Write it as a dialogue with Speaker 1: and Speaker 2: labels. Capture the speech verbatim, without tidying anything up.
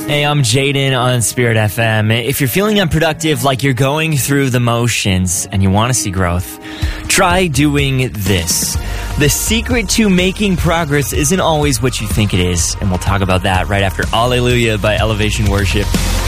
Speaker 1: Hey, I'm Jaden on Spirit F M. If you're feeling unproductive, like you're going through the motions and you want to see growth, try doing this. The secret to making progress isn't always what you think it is, and we'll talk about that right after Alleluia by Elevation Worship.